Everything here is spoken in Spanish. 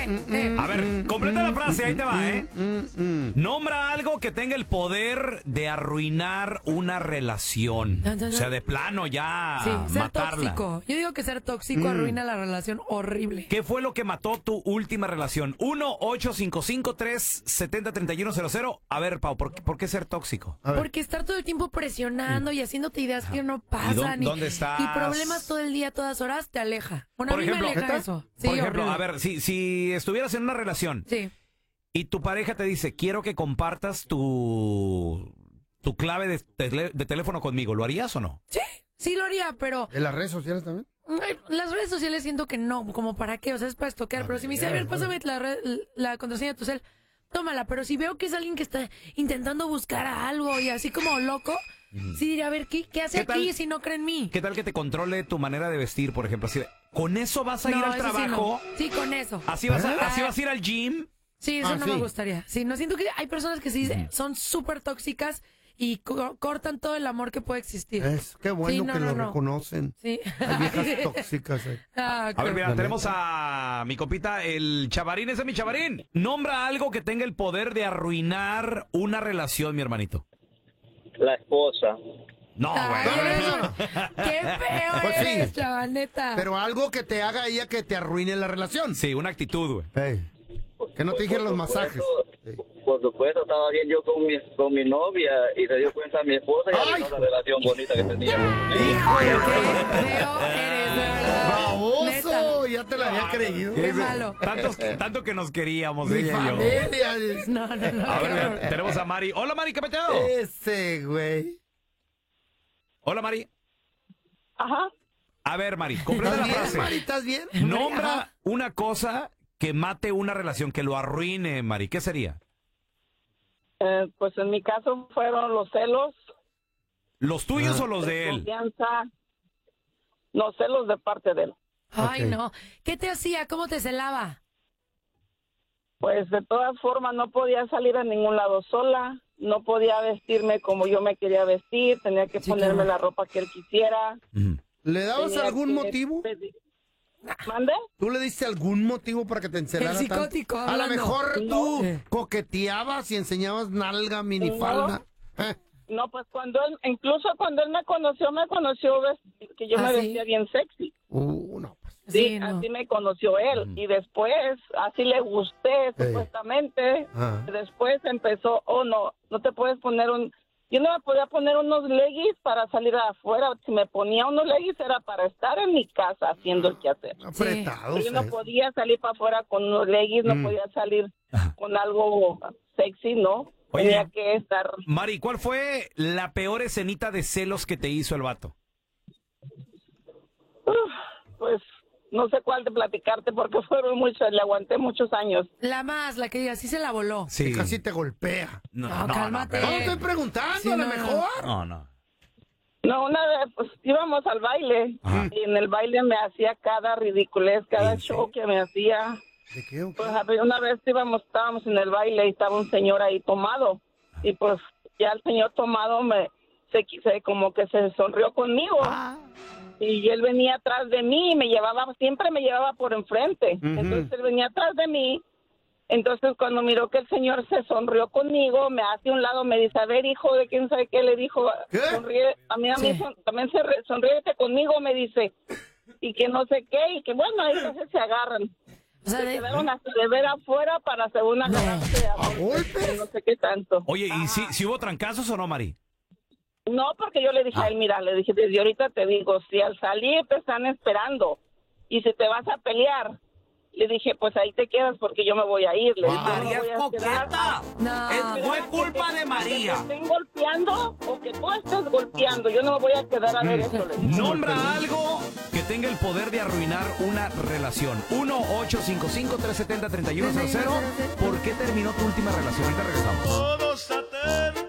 A ver, completa la frase, ahí te va, ¿eh? Nombra algo que tenga el poder de arruinar una relación. O sea, de plano ya ser matarla. tóxico. Yo digo que ser tóxico arruina la relación horrible. ¿Qué fue lo que mató tu última relación? 1-855-370-3100. A ver, Pau, ¿por qué ser tóxico? Porque estar todo el tiempo presionando y haciéndote ideas que no pasan. ¿Dónde estás? Y problemas todo el día, todas horas, te aleja. Bueno, Por a mí ejemplo, me aleja eso. Sí, por ejemplo, horrible. a ver, si estuvieras en una relación y tu pareja te dice, quiero que compartas tu clave de teléfono conmigo, ¿lo harías o no? Sí lo haría, pero... ¿En las redes sociales también? Las redes sociales siento que no, como para qué, o sea, es para estoquear, pero si me dice, a ver, pásame la contraseña de tu cel, tómala, pero si veo que es alguien que está intentando buscar a algo y así como loco, sí diré, a ver, ¿qué hace aquí si no cree en mí? ¿Qué tal que te controle tu manera de vestir, por ejemplo? Así de, ¿con eso vas a ir al trabajo? Sí, con eso. ¿Así vas a ir al gym? Sí, eso no me gustaría. Sí, no siento que hay personas que sí son súper tóxicas y cortan todo el amor que puede existir. Qué bueno que lo reconocen. Sí. Hay viejas tóxicas. A ver, mira, tenemos a mi compita, el Chavarín. Ese es mi Chavarín. Nombra algo que tenga el poder de arruinar una relación, mi hermanito. La esposa. No, güey. Qué feo Pues eres, sí. chaval, neta. Pero algo que te haga ella que te arruine la relación. Sí, una actitud, güey. Que no te dijeron los masajes. Por supuesto, estaba bien yo con mi novia y se dio cuenta mi esposa y arruinó la relación bonita que teníamos. Qué feo eres, de verdad. ¡Baboso! Neta. Ya te la había creído. Qué malo. Tanto que nos queríamos, Mi ella y yo. familia. No. A ver, mira, tenemos a Mari. Hola, Mari, ¿qué peteo? Ese, güey. Hola, Mari. Ajá. A ver, Mari, completa la frase. Mari, ¿estás bien? Nombra una cosa que mate una relación, que lo arruine, Mari. ¿Qué sería? Pues en mi caso fueron los celos. ¿Los tuyos o los de él? Confianza. Los celos de parte de él. Ay, no. ¿Qué te hacía? ¿Cómo te celaba? Pues de todas formas no podía salir a ningún lado sola. No podía vestirme como yo me quería vestir. Tenía que ponerme la ropa que él quisiera. ¿Le dabas Tenía algún que motivo? ¿Mande? ¿Tú le diste algún motivo para que te encelara El psicótico, tanto? A lo hablando. mejor tú No. coqueteabas y enseñabas nalga, minifalda. No, pues incluso cuando él me conoció que yo me vestía bien sexy. No, pues. Sí, así me conoció él. Y después, así le gusté, supuestamente. Después empezó, no te puedes poner yo no me podía poner unos leggings para salir afuera. Si me ponía unos leggings era para estar en mi casa haciendo el quehacer. Apretados. Yo no podía salir para afuera con unos leggings, no podía salir con algo sexy, ¿no? Oye, tenía que estar... Mari, ¿cuál fue la peor escenita de celos que te hizo el vato? Pues no sé cuál de platicarte porque fueron muchas, le aguanté muchos años. La que así se la voló. Sí. Que casi te golpea. No, cálmate. No, estoy preguntando, a lo mejor. No. No, una vez pues íbamos al baile y en el baile me hacía cada ridiculez, cada show que me hacía. ¿De qué? Pues una vez estábamos en el baile y estaba un señor ahí tomado y pues ya el señor tomado como que se sonrió conmigo y él venía atrás de mí y siempre me llevaba por enfrente. Entonces él venía atrás de mí. Entonces, cuando miró que el señor se sonrió conmigo, me hace a un lado, me dice, a ver, hijo de quién sabe qué, le dijo, sonríe, también sonríete conmigo, me dice, y que no sé qué, y que bueno, ahí entonces se agarran. O sea, se quedaron hasta de ver afuera para según agarrarse a golpes, no sé qué tanto. Oye, ¿y si hubo trancazos o no, Mari? No, porque yo le dije a él, mira, le dije, desde ahorita te digo, si al salir te están esperando, y si te vas a pelear, le dije, pues ahí te quedas porque yo me voy a ir. Le dije, María es coqueta. Fue culpa de María. Que te estén golpeando o que tú estés golpeando. Yo no me voy a quedar a ver eso. Le dije. Nombra algo que tenga el poder de arruinar una relación. 1-855-370-3100. ¿Por qué terminó tu última relación? Ahorita regresamos. Todos atentos.